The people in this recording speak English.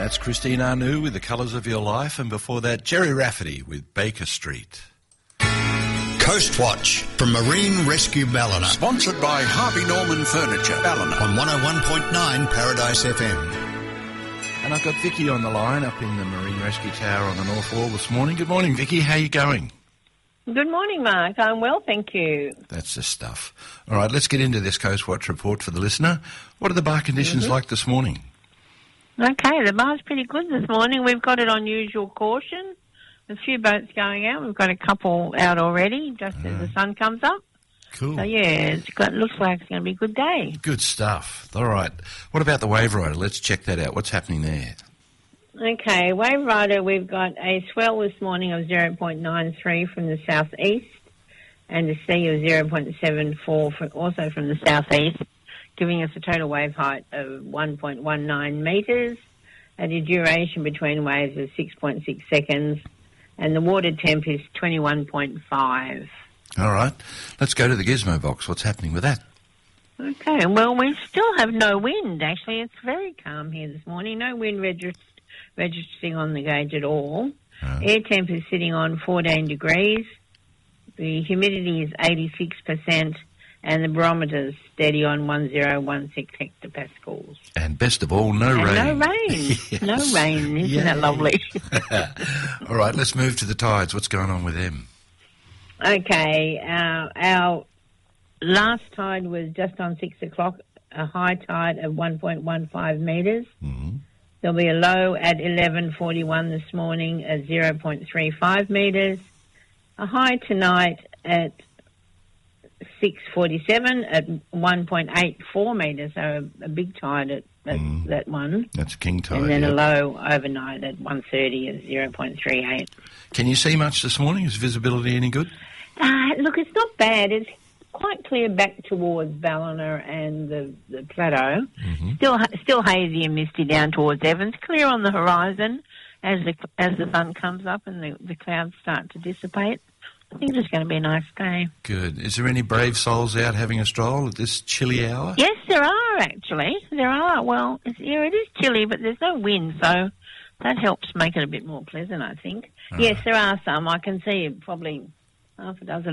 That's Christine Anu with The Colours of Your Life, and before that, Jerry Rafferty with Baker Street. Coast Watch from Marine Rescue Ballina. Sponsored by Harvey Norman Furniture, Ballina. On 101.9 Paradise FM. And I've got Vicky on the line up in the Marine Rescue Tower on the North Wall this morning. Good morning, Vicky. How are you going? Good morning, Mark. I'm well, thank you. That's the stuff. All right, let's get into this Coast Watch report for the listener. What are the bar conditions like this morning? Okay, the bar's pretty good this morning. We've got it on usual caution. A few boats going out. We've got a couple out already just as the sun comes up. Cool. So, yeah, it looks like it's going to be a good day. Good stuff. All right. What about the Wave Rider? Let's check that out. What's happening there? Okay, Wave Rider, we've got a swell this morning of 0.93 from the southeast and a sea of 0.74 also from the southeast, giving us a total wave height of 1.19 metres and a duration between waves of 6.6 seconds, and the water temp is 21.5. All right. Let's go to the Gizmo box. What's happening with that? Okay, well, we still have no wind, actually. It's very calm here this morning. No wind registering on the gauge at all. Air temp is sitting on 14 degrees. The humidity is 86%, and the barometer is steady on 1016 hectopascals. And best of all, no rain. No rain. Yes. No rain. Isn't that lovely? All right, let's move to the tides. What's going on with them? Okay, our last tide was just on 6 o'clock, a high tide of 1.15 metres. Mm-hmm. There'll be a low at 11:41 this morning at 0.35 metres. A high tonight at 6:47 at 1.84 metres, so a big tide at that one. That's a king tide. And then a low overnight at 1:30 at 0.38. Can you see much this morning? Is visibility any good? Look, it's not bad. It's quite clear back towards Ballina and the plateau. Mm-hmm. Still hazy and misty down towards Evans. Clear on the horizon as the sun comes up and the clouds start to dissipate. I think it's going to be a nice day. Good. Is there any brave souls out having a stroll at this chilly hour? Yes, there are actually. There are. Well, it is chilly, but there's no wind, so that helps make it a bit more pleasant, I think. Yes, there are some. I can see probably half a dozen